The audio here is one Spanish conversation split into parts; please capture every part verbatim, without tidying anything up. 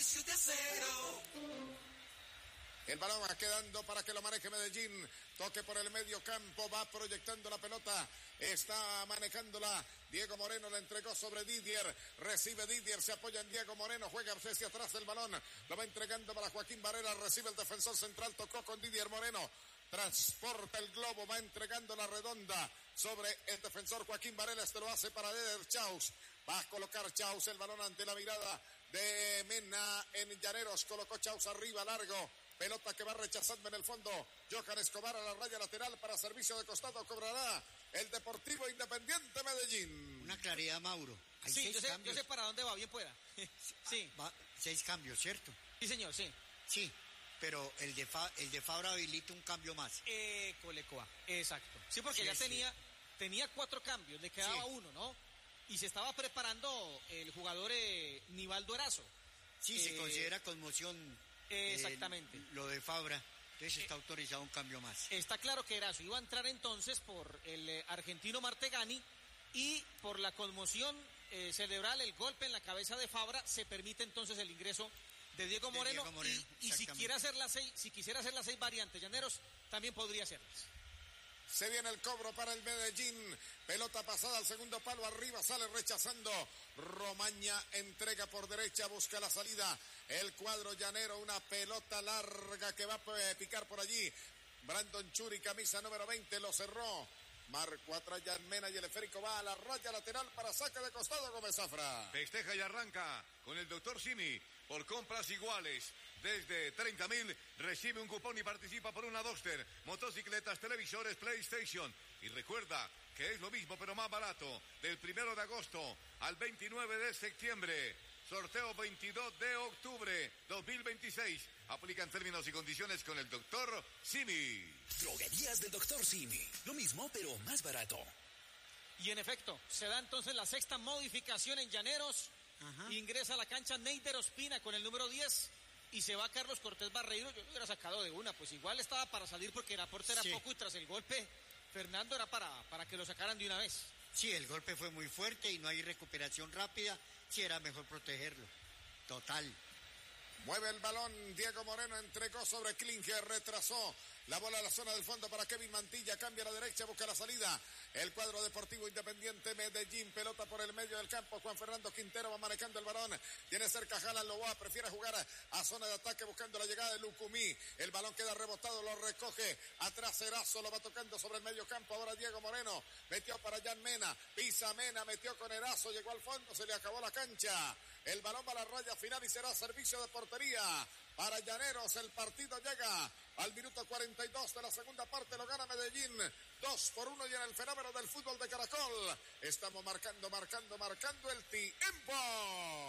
siete a cero. El balón va quedando para que lo maneje Medellín. Toque por el medio campo. Va proyectando la pelota. Está manejándola. Diego Moreno la entregó sobre Didier. Recibe Didier. Se apoya en Diego Moreno. Juega hacia atrás del balón. Lo va entregando para Joaquín Varela. Recibe el defensor central. Tocó con Didier Moreno. Transporta el globo. Va entregando la redonda sobre el defensor Joaquín Varela. Este lo hace para Eder Chaus. Va a colocar Chaus el balón ante la mirada de Mena en Llaneros. Colocó Chaus arriba, largo. Pelota que va rechazando en el fondo. Johan Escobar a la raya lateral para servicio de costado. Cobrará el Deportivo Independiente Medellín. Una claridad, Mauro. Hay sí, seis yo sé, cambios. yo sé para dónde va, bien pueda. Sí. Va, seis cambios, ¿cierto? Sí, señor, sí. Sí, pero el de, Fa, el de Fabra habilita un cambio más. Eh, Colecoa, exacto. Sí, porque Sí, ya sí. tenía, tenía cuatro cambios, le quedaba Sí. uno, ¿no? Y se estaba preparando el jugador eh, Nivaldo Erazo. Sí, Eh, se considera conmoción. eh, exactamente. eh, lo de Fabra. Entonces está autorizado un cambio más. Está claro que Erazo iba a entrar entonces por el eh, argentino Martegani y por la conmoción eh, cerebral, el golpe en la cabeza de Fabra, se permite entonces el ingreso de Diego De Moreno, Diego Moreno, y, y si exactamente. quiere hacer las seis, si quisiera hacer las seis variantes, Llaneros también podría hacerlas. Se viene el cobro para el Medellín. Pelota pasada al segundo palo. Arriba sale rechazando. Romaña entrega por derecha. Busca la salida. El cuadro llanero. Una pelota larga que va a picar por allí. Brandon Churi, camisa número veinte. Lo cerró. Marco atrás Mena y el esférico va a la raya lateral para saque de costado Gómez Zafra. Festeja y arranca con el doctor Simi. Por compras iguales desde treinta mil recibe un cupón y participa por una Duster, motocicletas, televisores, PlayStation. Y recuerda que es lo mismo pero más barato. Del primero de agosto al veintinueve de septiembre. Sorteo veintidós de octubre dos mil veintiséis. Aplican términos y condiciones con el doctor Simi. Droguerías del doctor Simi. Lo mismo, pero más barato. Y en efecto, se da entonces la sexta modificación en Llaneros. Ajá. Ingresa a la cancha Neider Ospina con el número diez y se va Carlos Cortés Barreiro. Yo lo hubiera sacado de una, pues igual estaba para salir porque el aporte era Sí. poco y tras el golpe Fernando era para, para que lo sacaran de una vez. Sí, el golpe fue muy fuerte y no hay recuperación rápida. Sí, era mejor protegerlo. Total. Mueve el balón, Diego Moreno entregó sobre Klinger, retrasó la bola a la zona del fondo para Kevin Mantilla, cambia a la derecha, busca la salida, el cuadro Deportivo Independiente Medellín, pelota por el medio del campo, Juan Fernando Quintero va manejando el balón, tiene cerca Jalan Loboa, prefiere jugar a, a zona de ataque buscando la llegada de Lucumí, el balón queda rebotado, lo recoge, atrás Erazo, lo va tocando sobre el medio campo, ahora Diego Moreno, metió para Jan Mena, pisa Mena, metió con Erazo, llegó al fondo, se le acabó la cancha, el balón va a la raya final y será servicio de portería para Llaneros. El partido llega al minuto cuarenta y dos de la segunda parte, lo gana Medellín dos por uno y en el fenómeno del fútbol de Caracol estamos marcando, marcando, marcando el tiempo.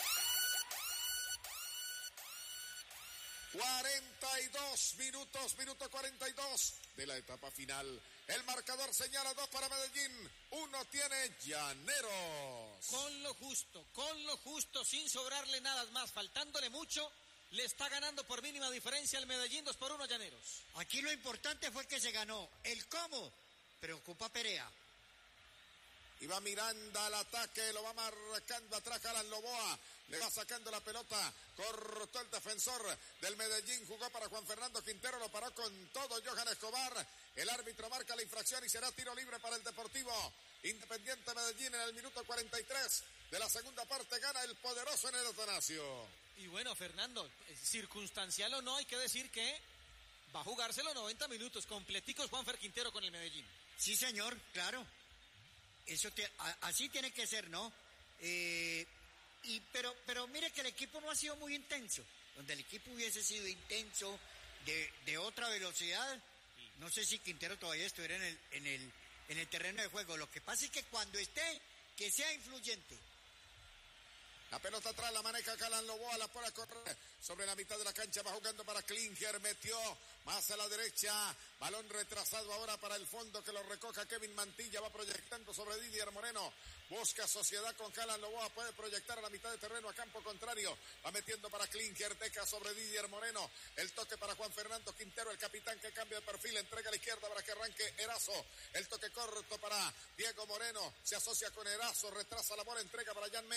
cuarenta y dos minutos, minuto cuarenta y dos de la etapa final. El marcador señala dos para Medellín, uno tiene Llaneros. Con lo justo, con lo justo, sin sobrarle nada más, faltándole mucho, le está ganando por mínima diferencia el Medellín dos por uno Llaneros. Aquí lo importante fue que se ganó. El cómo preocupa a Perea. Y va Miranda al ataque, lo va marcando atrás Alan Loboa, le va sacando la pelota, cortó el defensor del Medellín, jugó para Juan Fernando Quintero, lo paró con todo Johan Escobar, el árbitro marca la infracción y será tiro libre para el Deportivo Independiente Medellín en el minuto cuarenta y tres de la segunda parte, gana el poderoso en el Atanasio. Y bueno, Fernando, circunstancial o no, hay que decir que va a jugarse los noventa minutos completicos Juanfer Quintero con el Medellín. Sí, señor, claro. Eso te, a, así tiene que ser, ¿no? Eh, y pero, pero mire que el equipo no ha sido muy intenso. Donde el equipo hubiese sido intenso, de, de otra velocidad, no sé si Quintero todavía estuviera en el, en el, en el terreno de juego. Lo que pasa es que cuando esté, que sea influyente. La pelota atrás la maneja Calan Loboa, la pone a correr sobre la mitad de la cancha, va jugando para Klinger, metió más a la derecha, balón retrasado ahora para el fondo que lo recoja Kevin Mantilla, va proyectando sobre Didier Moreno, busca sociedad con Calan Loboa, puede proyectar a la mitad de terreno a campo contrario, va metiendo para Klinger, deja sobre Didier Moreno, el toque para Juan Fernando Quintero, el capitán que cambia de perfil, entrega a la izquierda para que arranque Erazo, el toque corto para Diego Moreno, se asocia con Erazo, retrasa la bola, entrega para Jan Mena,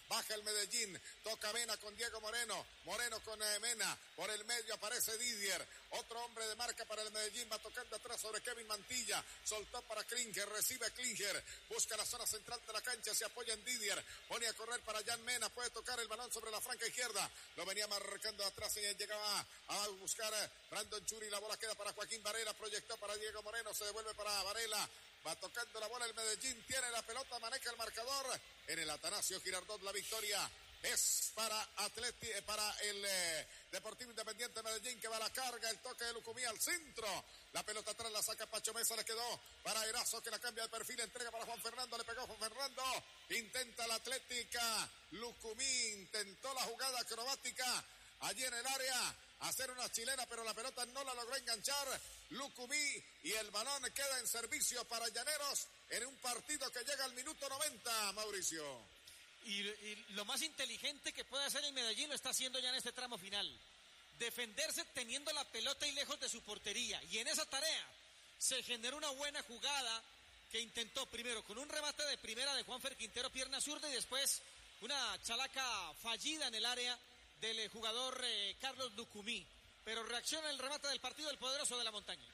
baja el Medellín, toca Mena con Diego Moreno, Moreno con eh, Mena, por el medio aparece Didier, otro hombre de marca para el Medellín, va tocando atrás sobre Kevin Mantilla, soltó para Klinger, recibe Klinger, busca la zona central de la cancha, se apoya en Didier, pone a correr para Jan Mena, puede tocar el balón sobre la franca izquierda, lo venía marcando atrás y llegaba a buscar Brandon Churi, la bola queda para Joaquín Varela, proyectó para Diego Moreno, se devuelve para Varela, va tocando la bola el Medellín, tiene la pelota, maneja el marcador, en el Atanasio Girardot la victoria es para Atleti, para el eh, Deportivo Independiente Medellín, que va a la carga, el toque de Lucumí al centro, la pelota atrás la saca Pacho Mesa, le quedó para Erazo, que la cambia de perfil, entrega para Juan Fernando, le pegó Juan Fernando, intenta la Atlética, Lucumí intentó la jugada acrobática allí en el área, hacer una chilena, pero la pelota no la logró enganchar Lucumí y el balón queda en servicio para Llaneros en un partido que llega al minuto noventa, Mauricio. Y, y lo más inteligente que puede hacer el Medellín lo está haciendo ya en este tramo final. Defenderse teniendo la pelota y lejos de su portería. Y en esa tarea se generó una buena jugada que intentó primero con un remate de primera de Juanfer Quintero, pierna zurda, y después una chalaca fallida en el área del jugador eh, Carlos Lucumí. Pero reacciona el remate del partido el poderoso de la montaña.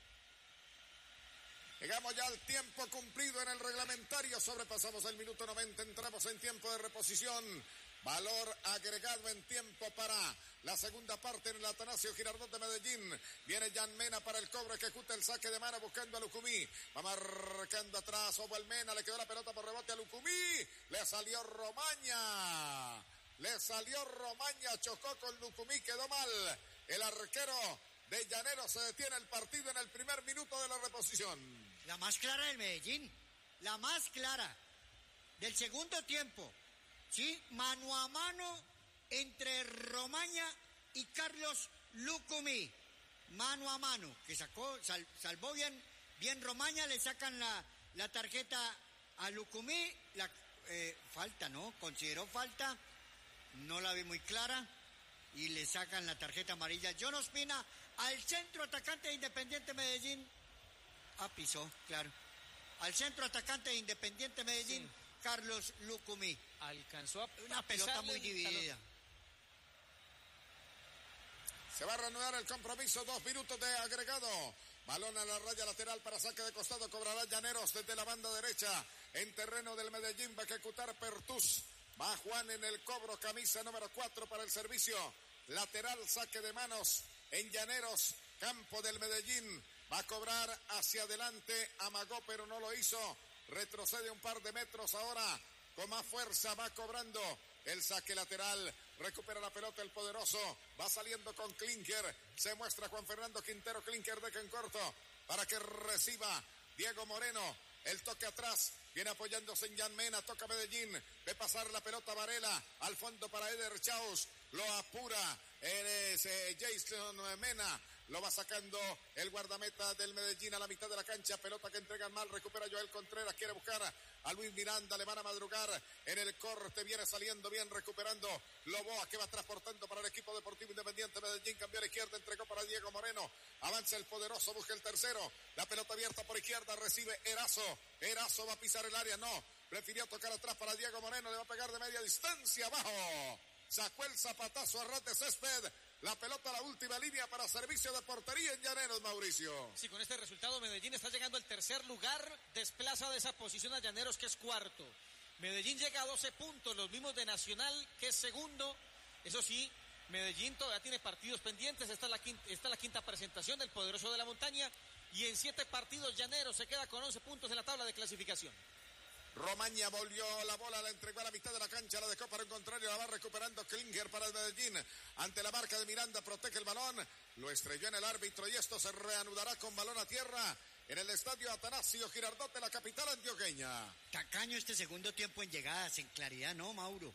Llegamos ya al tiempo cumplido en el reglamentario, sobrepasamos el minuto noventa, entramos en tiempo de reposición, valor agregado en tiempo para la segunda parte en el Atanasio Girardot de Medellín, viene Jan Mena para el cobro, ejecuta el saque de mano buscando a Lucumí, va marcando atrás, Obo el Mena, le quedó la pelota por rebote a Lucumí, le salió Romaña, le salió Romaña, chocó con Lucumí, quedó mal, el arquero de Llaneros, se detiene el partido en el primer minuto de la reposición. La más clara del Medellín, la más clara del segundo tiempo, ¿sí? Mano a mano entre Romaña y Carlos Lucumí, mano a mano, que sacó, sal, salvó bien, bien Romaña, le sacan la, la tarjeta a Lucumí, la eh, falta, ¿no? Consideró falta, no la vi muy clara, y le sacan la tarjeta amarilla. John Ospina al centro atacante de Independiente Medellín. Ah, pisó, claro. Al centro atacante de Independiente Medellín, sí. Carlos Lucumí. Alcanzó a una pelota muy dividida. Se va a reanudar el compromiso, dos minutos de agregado. Balón a la raya lateral para saque de costado, cobrará Llaneros desde la banda derecha. En terreno del Medellín va a ejecutar Pertús. Va Juan en el cobro, camisa número cuatro para el servicio. Lateral, saque de manos en Llaneros, campo del Medellín. Va a cobrar hacia adelante, amagó pero no lo hizo. Retrocede un par de metros ahora, con más fuerza va cobrando el saque lateral. Recupera la pelota el poderoso, va saliendo con Klinger. Se muestra Juan Fernando Quintero, Klinger de en corto para que reciba Diego Moreno. El toque atrás, viene apoyándose en Jan Mena, toca Medellín, ve pasar la pelota Varela, al fondo para Eder Chaus, lo apura, es eh, Jason Mena, lo va sacando el guardameta del Medellín a la mitad de la cancha, pelota que entregan mal, recupera Joel Contreras, quiere buscar a Luis Miranda, le van a madrugar en el corte, viene saliendo bien, recuperando Loboa, que va transportando para el equipo Deportivo Independiente Medellín, cambió a la izquierda, entregó para Diego Moreno, avanza el poderoso, busca el tercero, la pelota abierta por izquierda, recibe Erazo, Erazo va a pisar el área, no, prefirió tocar atrás para Diego Moreno, le va a pegar de media distancia, abajo, sacó el zapatazo a ras de césped, la pelota a la última línea para servicio de portería en Llaneros, Mauricio. Sí, con este resultado Medellín está llegando al tercer lugar, desplaza de esa posición a Llaneros, que es cuarto. Medellín llega a doce puntos, los mismos de Nacional, que es segundo. Eso sí, Medellín todavía tiene partidos pendientes, esta es la quinta, esta es la quinta presentación del poderoso de la montaña, y en siete partidos Llaneros se queda con once puntos en la tabla de clasificación. Romaña volvió la bola, la entregó a la mitad de la cancha, la dejó para el contrario, la va recuperando Klinger para el Medellín, ante la marca de Miranda, protege el balón, lo estrelló en el árbitro y esto se reanudará con balón a tierra en el estadio Atanasio Girardot de la capital antioqueña. Tacaño este segundo tiempo en llegadas, en claridad, ¿no, Mauro?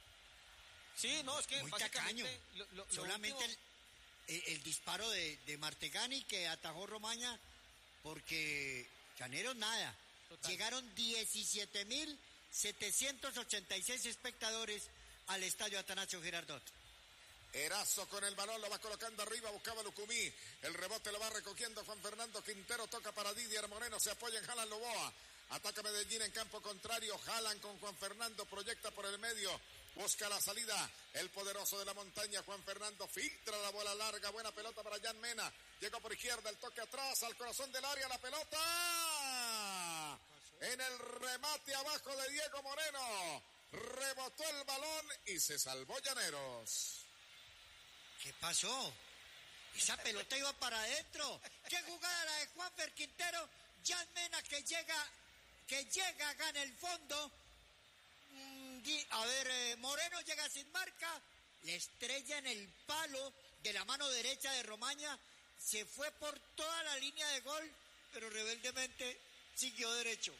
Sí, no, es que muy básicamente tacaño. Lo, lo, solamente último... el, el, el disparo de, de Martegani que atajó Romaña, porque Llaneros nada. Total. Llegaron diecisiete mil setecientos ochenta y seis espectadores al estadio Atanasio Girardot. Erazo con el balón, lo va colocando arriba, buscaba Lucumí, el rebote lo va recogiendo Juan Fernando Quintero, toca para Didier Moreno, se apoya en Jalan Loboa, ataca Medellín en campo contrario, Jalan con Juan Fernando, proyecta por el medio, busca la salida, el poderoso de la montaña, Juan Fernando, filtra la bola larga, buena pelota para Jan Mena, llegó por izquierda, el toque atrás, al corazón del área, la pelota, en el remate abajo de Diego Moreno, rebotó el balón y se salvó Llaneros. ¿Qué pasó? Esa pelota iba para adentro. ¿Qué jugada la de Juanfer Quintero? Jan Mena que llega, que llega, gana el fondo. A ver, eh, Moreno llega sin marca, le estrella en el palo de la mano derecha de Romaña, se fue por toda la línea de gol, pero rebeldemente siguió derecho.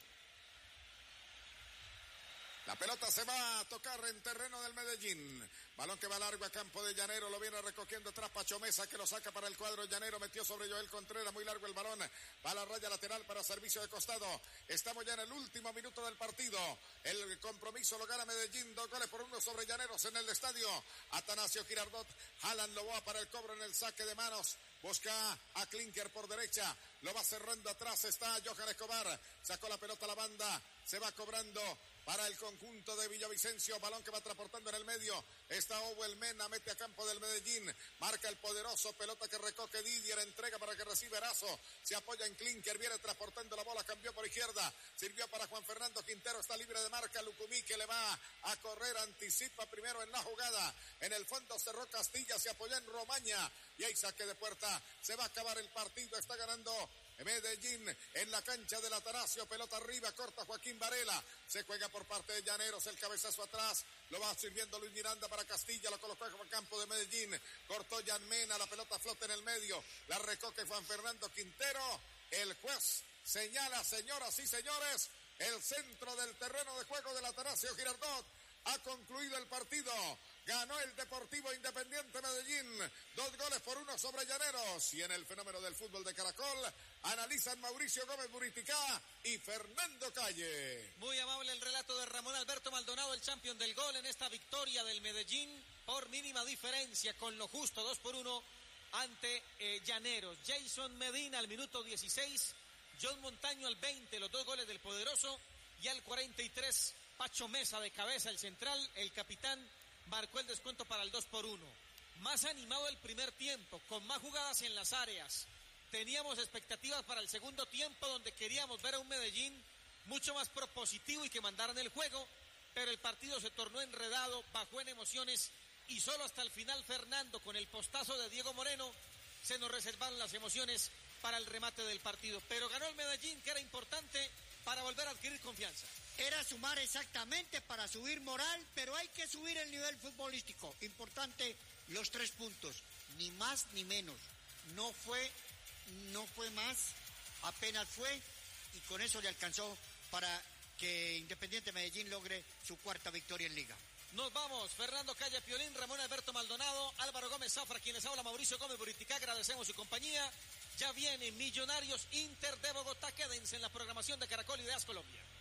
La pelota se va a tocar en terreno del Medellín. Balón que va largo a campo de Llanero. Lo viene recogiendo atrás Pacho Mesa, que lo saca para el cuadro Llanero. Metió sobre Joel Contreras. Muy largo el balón. Va a la raya lateral para servicio de costado. Estamos ya en el último minuto del partido. El compromiso lo gana Medellín. Dos goles por uno sobre Llaneros en el estadio. Atanasio Girardot. Alan Loboa para el cobro en el saque de manos. Busca a Klinker por derecha. Lo va cerrando atrás. Está Johan Escobar. Sacó la pelota a la banda. Se va cobrando para el conjunto de Villavicencio, balón que va transportando en el medio, está Owel Mena, mete a campo del Medellín, marca el poderoso, pelota que recoge Didier, entrega para que reciba Erazo, se apoya en Klinker, viene transportando la bola, cambió por izquierda, sirvió para Juan Fernando Quintero, está libre de marca, Lucumí que le va a correr, anticipa primero en la jugada, en el fondo cerró Castilla, se apoya en Romaña, y hay saque de puerta, se va a acabar el partido, está ganando Medellín en la cancha del Atanasio, pelota arriba, corta Joaquín Varela, se juega por parte de Llaneros, el cabezazo atrás, lo va sirviendo Luis Miranda para Castilla, lo colocó en campo de Medellín, cortó Jan Mena, la pelota flota en el medio, la recoge Juan Fernando Quintero, el juez señala, señoras y señores, el centro del terreno de juego del Atanasio Girardot, ha concluido el partido, ganó el Deportivo Independiente Medellín, dos goles por uno sobre Llaneros, y en el fenómeno del fútbol de Caracol, analizan Mauricio Gómez Buriticá y Fernando Calle. Muy amable el relato de Ramón Alberto Maldonado, el campeón del gol en esta victoria del Medellín, por mínima diferencia, con lo justo, dos por uno, ante eh, Llaneros. Jason Medina al minuto dieciséis, John Montaño al veinte, los dos goles del poderoso, y al cuarenta y tres, Pacho Mesa de cabeza, el central, el capitán, marcó el descuento para el dos por uno. Más animado el primer tiempo, con más jugadas en las áreas. Teníamos expectativas para el segundo tiempo, donde queríamos ver a un Medellín mucho más propositivo y que mandaran el juego, pero el partido se tornó enredado, bajó en emociones, y solo hasta el final Fernando, con el postazo de Diego Moreno, se nos reservaron las emociones para el remate del partido. Pero ganó el Medellín, que era importante para volver a adquirir confianza. Era sumar exactamente para subir moral, pero hay que subir el nivel futbolístico. Importante los tres puntos, ni más ni menos. No fue, no fue más, apenas fue, y con eso le alcanzó para que Independiente Medellín logre su cuarta victoria en Liga. Nos vamos, Fernando Calle Piolín, Ramón Alberto Maldonado, Álvaro Gómez Zafra, quienes habla Mauricio Gómez Buriticá, agradecemos su compañía. Ya viene Millonarios Inter de Bogotá, quédense en la programación de Caracol y de As Colombia.